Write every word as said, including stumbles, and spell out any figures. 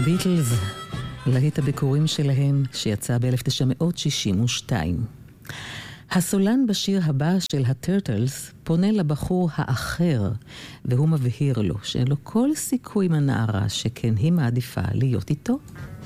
הביטלס, להיט הביקורים שלהם שיצא ב-אלף תשע מאות שישים ושתיים. הסולן בשיר הבא של הטרטלס פונה לבחור האחר, והוא מבהיר לו שאין לו כל סיכוי עם הנערה שכן היא מעדיפה להיות איתו.